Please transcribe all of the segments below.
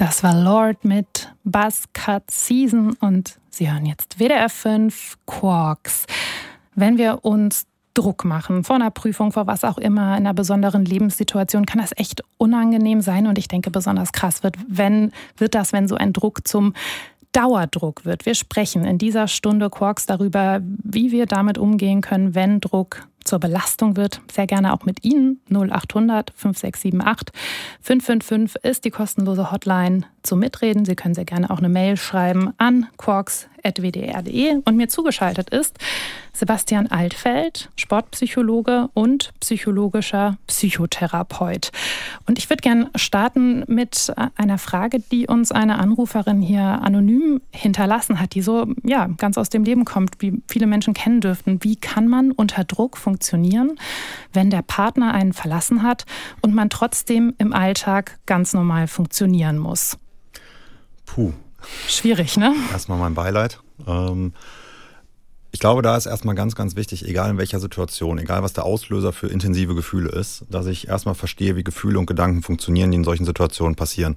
Das war Lorde mit Buzzcut Season und Sie hören jetzt WDR 5 Quarks. Wenn wir uns Druck machen, vor einer Prüfung, vor was auch immer, in einer besonderen Lebenssituation, kann das echt unangenehm sein. Und ich denke, besonders krass wird das, wenn so ein Druck zum Dauerdruck wird. Wir sprechen in dieser Stunde Quarks darüber, wie wir damit umgehen können, wenn Druck zur Belastung wird. Sehr gerne auch mit Ihnen. 0800 5678 555 ist die kostenlose Hotline zum Mitreden. Sie können sehr gerne auch eine Mail schreiben an quarks@wdr.de. Und mir zugeschaltet ist Sebastian Altfeld, Sportpsychologe und psychologischer Psychotherapeut. Und ich würde gerne starten mit einer Frage, die uns eine Anruferin hier anonym hinterlassen hat, die so ganz aus dem Leben kommt, wie viele Menschen kennen dürften. Wie kann man unter Druck funktionieren, wenn der Partner einen verlassen hat und man trotzdem im Alltag ganz normal funktionieren muss? Schwierig, ne? Erstmal mein Beileid. Ich glaube, da ist erstmal ganz, ganz wichtig, egal in welcher Situation, egal was der Auslöser für intensive Gefühle ist, dass ich erstmal verstehe, wie Gefühle und Gedanken funktionieren, die in solchen Situationen passieren.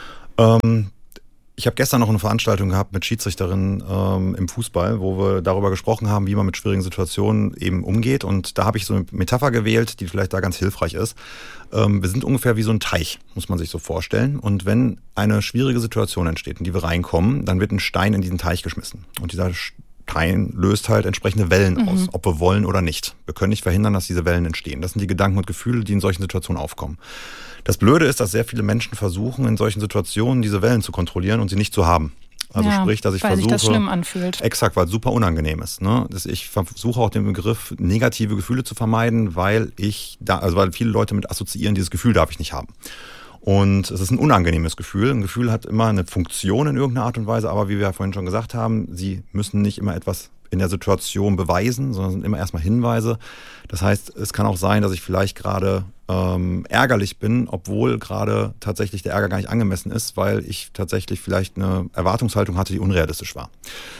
Ich habe gestern noch eine Veranstaltung gehabt mit Schiedsrichterinnen im Fußball, wo wir darüber gesprochen haben, wie man mit schwierigen Situationen eben umgeht. Und da habe ich so eine Metapher gewählt, die vielleicht da ganz hilfreich ist. Wir sind ungefähr wie so ein Teich, muss man sich so vorstellen. Und wenn eine schwierige Situation entsteht, in die wir reinkommen, dann wird ein Stein in diesen Teich geschmissen. Und dieser Stein löst halt entsprechende Wellen aus, ob wir wollen oder nicht. Wir können nicht verhindern, dass diese Wellen entstehen. Das sind die Gedanken und Gefühle, die in solchen Situationen aufkommen. Das Blöde ist, dass sehr viele Menschen versuchen, in solchen Situationen diese Wellen zu kontrollieren und sie nicht zu haben. Also sprich, dass ich weil versuche, sich das schlimm anfühlt. Exakt, weil es super unangenehm ist. Ne? Ich versuche auch den Begriff negative Gefühle zu vermeiden, weil viele Leute mit assoziieren, dieses Gefühl darf ich nicht haben. Und es ist ein unangenehmes Gefühl. Ein Gefühl hat immer eine Funktion in irgendeiner Art und Weise, aber wie wir ja vorhin schon gesagt haben, sie müssen nicht immer etwas in der Situation beweisen, sondern sind immer erstmal Hinweise. Das heißt, es kann auch sein, dass ich vielleicht gerade ärgerlich bin, obwohl gerade tatsächlich der Ärger gar nicht angemessen ist, weil ich tatsächlich vielleicht eine Erwartungshaltung hatte, die unrealistisch war.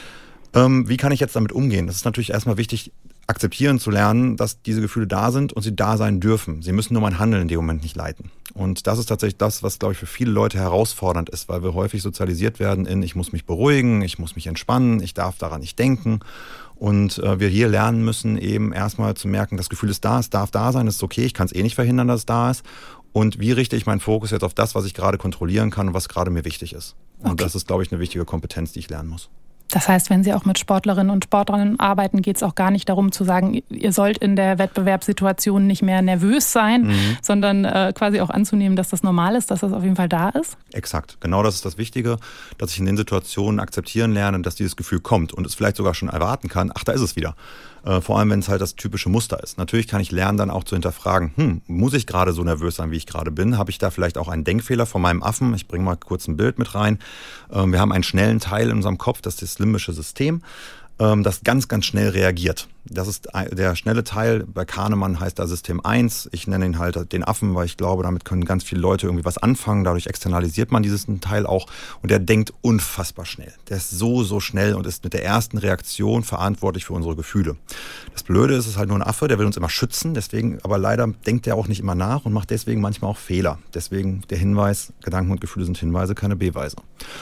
Wie kann ich jetzt damit umgehen? Das ist natürlich erstmal wichtig, akzeptieren zu lernen, dass diese Gefühle da sind und sie da sein dürfen. Sie müssen nur mein Handeln in dem Moment nicht leiten. Und das ist tatsächlich das, was, glaube ich, für viele Leute herausfordernd ist, weil wir häufig sozialisiert werden in, ich muss mich beruhigen, ich muss mich entspannen, ich darf daran nicht denken. Und wir hier lernen müssen, eben erstmal zu merken, das Gefühl ist da, es darf da sein, es ist okay, ich kann es eh nicht verhindern, dass es da ist. Und wie richte ich meinen Fokus jetzt auf das, was ich gerade kontrollieren kann und was gerade mir wichtig ist? Und das ist, glaube ich, eine wichtige Kompetenz, die ich lernen muss. Das heißt, wenn Sie auch mit Sportlerinnen und Sportlern arbeiten, geht es auch gar nicht darum zu sagen, ihr sollt in der Wettbewerbssituation nicht mehr nervös sein, sondern quasi auch anzunehmen, dass das normal ist, dass das auf jeden Fall da ist? Exakt. Genau das ist das Wichtige, dass ich in den Situationen akzeptieren lerne, dass dieses Gefühl kommt und es vielleicht sogar schon erwarten kann, ach, da ist es wieder. Vor allem, wenn es halt das typische Muster ist. Natürlich kann ich lernen, dann auch zu hinterfragen, muss ich gerade so nervös sein, wie ich gerade bin? Habe ich da vielleicht auch einen Denkfehler von meinem Affen? Ich bringe mal kurz ein Bild mit rein. Wir haben einen schnellen Teil in unserem Kopf, das ist das limbische System, das ganz, ganz schnell reagiert. Das ist der schnelle Teil, bei Kahnemann heißt er System 1. Ich nenne ihn halt den Affen, weil ich glaube, damit können ganz viele Leute irgendwie was anfangen. Dadurch externalisiert man diesen Teil auch. Und der denkt unfassbar schnell. Der ist so schnell und ist mit der ersten Reaktion verantwortlich für unsere Gefühle. Das Blöde ist, es ist halt nur ein Affe, der will uns immer schützen. Deswegen, aber leider denkt der auch nicht immer nach und macht deswegen manchmal auch Fehler. Deswegen der Hinweis, Gedanken und Gefühle sind Hinweise, keine Beweise.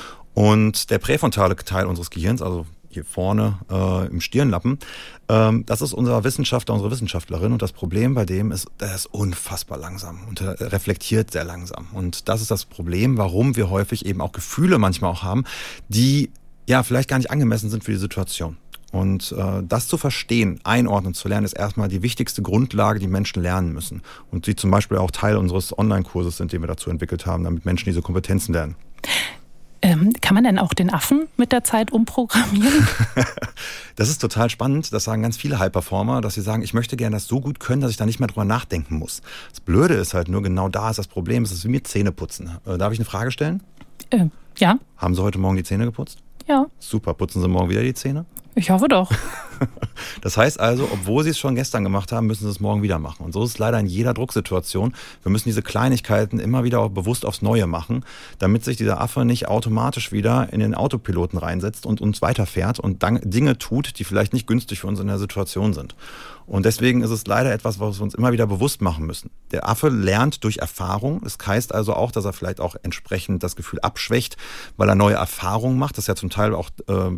Und der präfrontale Teil unseres Gehirns, also hier vorne im Stirnlappen, das ist unser Wissenschaftler, unsere Wissenschaftlerin. Und das Problem bei dem ist, der ist unfassbar langsam und der reflektiert sehr langsam. Und das ist das Problem, warum wir häufig eben auch Gefühle manchmal auch haben, die ja vielleicht gar nicht angemessen sind für die Situation. Und das zu verstehen, einordnen zu lernen, ist erstmal die wichtigste Grundlage, die Menschen lernen müssen. Und die zum Beispiel auch Teil unseres Online-Kurses sind, den wir dazu entwickelt haben, damit Menschen diese Kompetenzen lernen. Kann man denn auch den Affen mit der Zeit umprogrammieren? Das ist total spannend. Das sagen ganz viele High-Performer, dass sie sagen, ich möchte gerne das so gut können, dass ich da nicht mehr drüber nachdenken muss. Das Blöde ist halt nur, genau da ist das Problem. Es ist wie mit Zähneputzen. Darf ich eine Frage stellen? Ja. Haben Sie heute Morgen die Zähne geputzt? Ja. Super. Putzen Sie morgen wieder die Zähne? Ich hoffe doch. Das heißt also, obwohl Sie es schon gestern gemacht haben, müssen Sie es morgen wieder machen. Und so ist es leider in jeder Drucksituation. Wir müssen diese Kleinigkeiten immer wieder auch bewusst aufs Neue machen, damit sich dieser Affe nicht automatisch wieder in den Autopiloten reinsetzt und uns weiterfährt und Dinge tut, die vielleicht nicht günstig für uns in der Situation sind. Und deswegen ist es leider etwas, was wir uns immer wieder bewusst machen müssen. Der Affe lernt durch Erfahrung. Das heißt also auch, dass er vielleicht auch entsprechend das Gefühl abschwächt, weil er neue Erfahrungen macht. Das ist ja zum Teil auch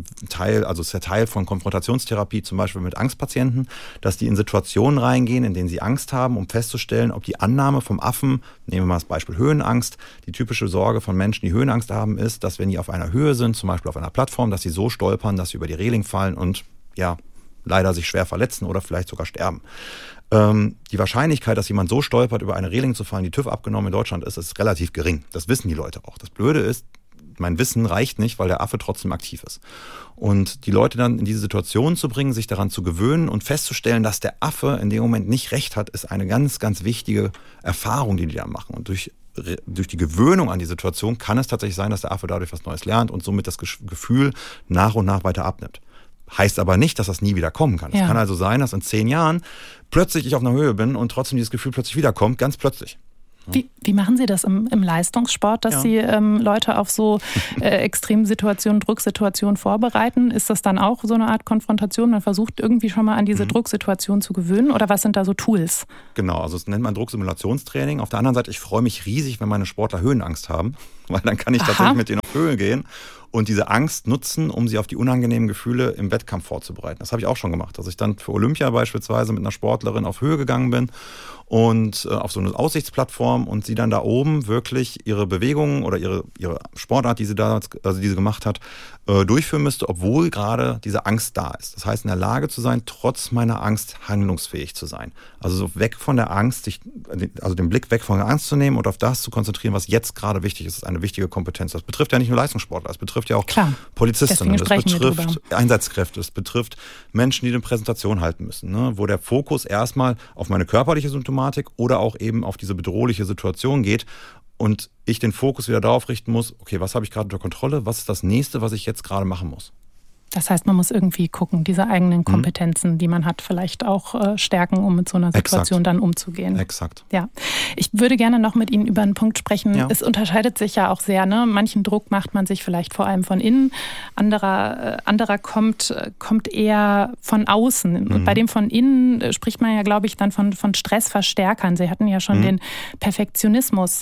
ist ja Teil von Konfrontationstherapie, zum Beispiel mit Angstpatienten, dass die in Situationen reingehen, in denen sie Angst haben, um festzustellen, ob die Annahme vom Affen, nehmen wir mal das Beispiel Höhenangst, die typische Sorge von Menschen, die Höhenangst haben, ist, dass wenn die auf einer Höhe sind, zum Beispiel auf einer Plattform, dass sie so stolpern, dass sie über die Reling fallen und leider sich schwer verletzen oder vielleicht sogar sterben. Die Wahrscheinlichkeit, dass jemand so stolpert, über eine Reling zu fallen, die TÜV abgenommen in Deutschland ist relativ gering. Das wissen die Leute auch. Das Blöde ist, mein Wissen reicht nicht, weil der Affe trotzdem aktiv ist. Und die Leute dann in diese Situation zu bringen, sich daran zu gewöhnen und festzustellen, dass der Affe in dem Moment nicht recht hat, ist eine ganz, ganz wichtige Erfahrung, die da machen. Und durch die Gewöhnung an die Situation kann es tatsächlich sein, dass der Affe dadurch was Neues lernt und somit das Gefühl nach und nach weiter abnimmt. Heißt aber nicht, dass das nie wieder kommen kann. Es kann also sein, dass in 10 Jahren plötzlich ich auf einer Höhe bin und trotzdem dieses Gefühl plötzlich wiederkommt, ganz plötzlich. Wie machen Sie das im Leistungssport, dass Sie Leute auf so Extremsituationen, Drucksituationen vorbereiten? Ist das dann auch so eine Art Konfrontation? Man versucht irgendwie schon mal an diese Drucksituation zu gewöhnen oder was sind da so Tools? Genau, also es nennt man Drucksimulationstraining. Auf der anderen Seite, ich freue mich riesig, wenn meine Sportler Höhenangst haben, weil dann kann ich tatsächlich mit denen auf Höhe gehen und diese Angst nutzen, um sie auf die unangenehmen Gefühle im Wettkampf vorzubereiten. Das habe ich auch schon gemacht, dass ich dann für Olympia beispielsweise mit einer Sportlerin auf Höhe gegangen bin und auf so eine Aussichtsplattform und sie dann da oben wirklich ihre Bewegungen oder ihre Sportart, die sie gemacht hat, durchführen müsste, obwohl gerade diese Angst da ist. Das heißt, in der Lage zu sein, trotz meiner Angst handlungsfähig zu sein. Also so weg von der Angst, den Blick weg von der Angst zu nehmen und auf das zu konzentrieren, was jetzt gerade wichtig ist. Das ist eine wichtige Kompetenz. Das betrifft ja nicht nur Leistungssportler, es betrifft ja auch Polizistinnen, das betrifft Einsatzkräfte, es betrifft Menschen, die eine Präsentation halten müssen, ne? Wo der Fokus erstmal auf meine körperliche Symptomatik oder auch eben auf diese bedrohliche Situation geht und ich den Fokus wieder darauf richten muss, okay, was habe ich gerade unter Kontrolle, was ist das Nächste, was ich jetzt gerade machen muss? Das heißt, man muss irgendwie gucken, diese eigenen Kompetenzen, die man hat, vielleicht auch stärken, um mit so einer Situation dann umzugehen. Exakt. Ja, ich würde gerne noch mit Ihnen über einen Punkt sprechen. Ja. Es unterscheidet sich ja auch sehr, ne? Manchen Druck macht man sich vielleicht vor allem von innen, anderer kommt eher von außen. Und bei dem von innen spricht man ja, glaube ich, dann von Stressverstärkern. Sie hatten ja schon den Perfektionismus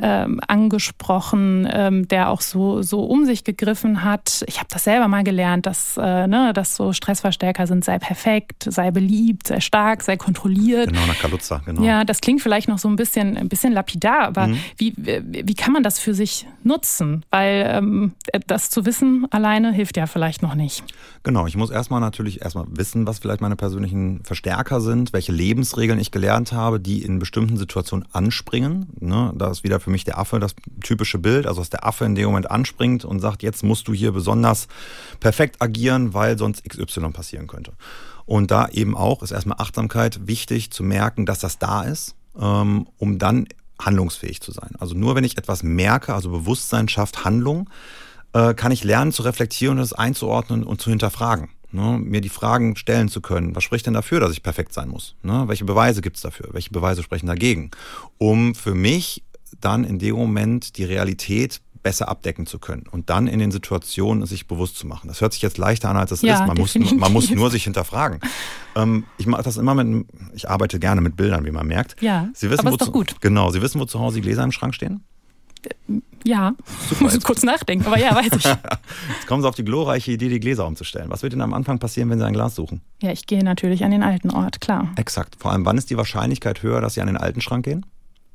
angesprochen, der auch so um sich gegriffen hat. Ich habe das selber mal gelernt, dass so Stressverstärker sind, sei perfekt, sei beliebt, sei stark, sei kontrolliert. Genau, nach Kaluza, genau. Ja, das klingt vielleicht noch so ein bisschen lapidar, aber wie kann man das für sich nutzen? Weil das zu wissen alleine hilft ja vielleicht noch nicht. Genau, ich muss erstmal wissen, was vielleicht meine persönlichen Verstärker sind, welche Lebensregeln ich gelernt habe, die in bestimmten Situationen anspringen. Ne? Da ist wieder für mich der Affe das typische Bild, also dass der Affe in dem Moment anspringt und sagt, jetzt musst du hier besonders perfekt agieren, weil sonst XY passieren könnte. Und da eben auch ist erstmal Achtsamkeit wichtig zu merken, dass das da ist, um dann handlungsfähig zu sein. Also nur wenn ich etwas merke, also Bewusstsein schafft Handlung, kann ich lernen zu reflektieren und es einzuordnen und zu hinterfragen. Ne, mir die Fragen stellen zu können, was spricht denn dafür, dass ich perfekt sein muss? Ne, welche Beweise gibt es dafür? Welche Beweise sprechen dagegen? Um für mich dann in dem Moment die Realität besser abdecken zu können und dann in den Situationen sich bewusst zu machen. Das hört sich jetzt leichter an, als es ist. Man muss nur sich hinterfragen. Ich mache das immer ich arbeite gerne mit Bildern, wie man merkt. Ja, Sie wissen, aber ist doch gut. Genau, Sie wissen, wo zu Hause die Gläser im Schrank stehen? Ja, super, muss kurz nachdenken, aber ja, weiß ich. Jetzt kommen Sie auf die glorreiche Idee, die Gläser umzustellen. Was wird Ihnen am Anfang passieren, wenn Sie ein Glas suchen? Ja, ich gehe natürlich an den alten Ort, klar. Exakt. Vor allem, wann ist die Wahrscheinlichkeit höher, dass Sie an den alten Schrank gehen?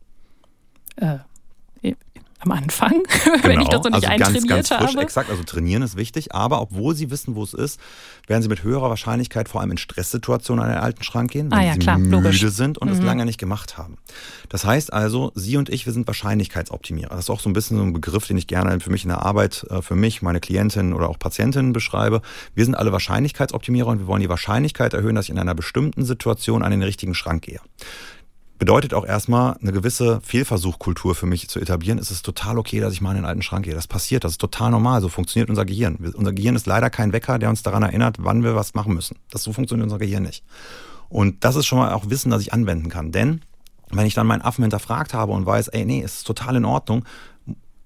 Am Anfang, wenn ich das so nicht eintrainiert ganz frisch, habe. Exakt, also trainieren ist wichtig, aber obwohl Sie wissen, wo es ist, werden Sie mit höherer Wahrscheinlichkeit vor allem in Stresssituationen an den alten Schrank gehen, wenn Sie müde sind und es lange nicht gemacht haben. Das heißt also, Sie und ich, wir sind Wahrscheinlichkeitsoptimierer. Das ist auch so ein bisschen so ein Begriff, den ich gerne für mich in der Arbeit, für mich, meine Klientinnen oder auch Patientinnen beschreibe. Wir sind alle Wahrscheinlichkeitsoptimierer und wir wollen die Wahrscheinlichkeit erhöhen, dass ich in einer bestimmten Situation an den richtigen Schrank gehe. Bedeutet auch erstmal eine gewisse Fehlversuchkultur für mich zu etablieren. Es ist total okay, dass ich mal in den alten Schrank gehe. Das passiert, das ist total normal. So funktioniert unser Gehirn. Unser Gehirn ist leider kein Wecker, der uns daran erinnert, wann wir was machen müssen. So funktioniert unser Gehirn nicht. Und das ist schon mal auch Wissen, das ich anwenden kann. Denn wenn ich dann meinen Affen hinterfragt habe und weiß, es ist total in Ordnung,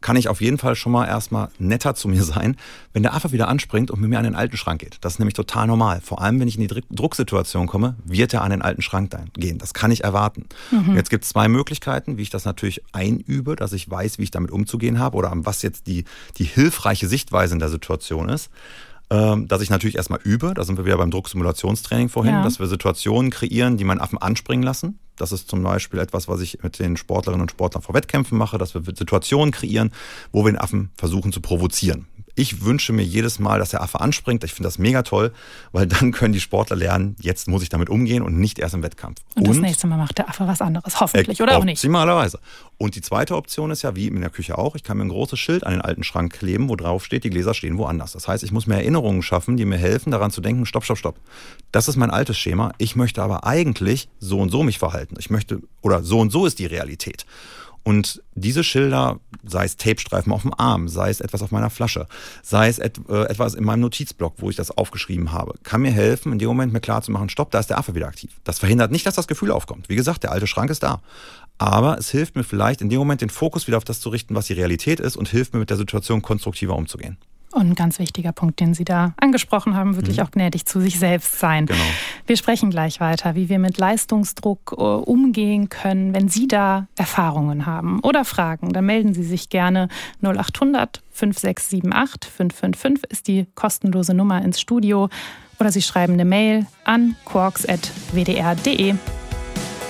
kann ich auf jeden Fall schon mal erstmal netter zu mir sein, wenn der Affe wieder anspringt und mit mir an den alten Schrank geht. Das ist nämlich total normal. Vor allem, wenn ich in die Drucksituation komme, wird er an den alten Schrank gehen. Das kann ich erwarten. Und jetzt gibt es 2 Möglichkeiten, wie ich das natürlich einübe, dass ich weiß, wie ich damit umzugehen habe oder was jetzt die hilfreiche Sichtweise in der Situation ist. Dass ich natürlich erstmal übe, da sind wir wieder beim Drucksimulationstraining vorhin, dass wir Situationen kreieren, die meinen Affen anspringen lassen. Das ist zum Beispiel etwas, was ich mit den Sportlerinnen und Sportlern vor Wettkämpfen mache, dass wir Situationen kreieren, wo wir den Affen versuchen zu provozieren. Ich wünsche mir jedes Mal, dass der Affe anspringt. Ich finde das mega toll, weil dann können die Sportler lernen, jetzt muss ich damit umgehen und nicht erst im Wettkampf. Und das nächste Mal macht der Affe was anderes, hoffentlich, oder auch nicht? Optimalerweise. Und die zweite Option ist ja, wie in der Küche auch, ich kann mir ein großes Schild an den alten Schrank kleben, wo drauf steht, die Gläser stehen woanders. Das heißt, ich muss mir Erinnerungen schaffen, die mir helfen, daran zu denken, stopp. Das ist mein altes Schema. Ich möchte aber eigentlich so und so mich verhalten. Oder so und so ist die Realität. Und diese Schilder, sei es Tapestreifen auf dem Arm, sei es etwas auf meiner Flasche, sei es etwas in meinem Notizblock, wo ich das aufgeschrieben habe, kann mir helfen, in dem Moment mir klarzumachen, stopp, da ist der Affe wieder aktiv. Das verhindert nicht, dass das Gefühl aufkommt. Wie gesagt, der alte Schrank ist da. Aber es hilft mir vielleicht in dem Moment den Fokus wieder auf das zu richten, was die Realität ist und hilft mir mit der Situation konstruktiver umzugehen. Und ein ganz wichtiger Punkt, den Sie da angesprochen haben, wirklich auch gnädig zu sich selbst sein. Genau. Wir sprechen gleich weiter, wie wir mit Leistungsdruck umgehen können. Wenn Sie da Erfahrungen haben oder Fragen, dann melden Sie sich gerne. 0800 5678 555 ist die kostenlose Nummer ins Studio. Oder Sie schreiben eine Mail an quarks@wdr.de.